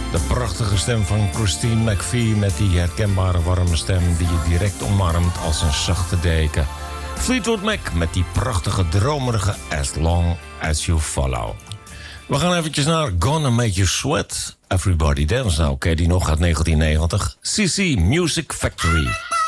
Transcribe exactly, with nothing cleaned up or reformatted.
De prachtige stem van Christine McVie met die herkenbare warme stem die je direct omarmt als een zachte deken. Fleetwood Mac met die prachtige dromerige As Long As You Follow. We gaan eventjes naar Gonna Make You Sweat. Everybody Dance. Nou, ken je die nog uit negentien negentig? C C Music Factory.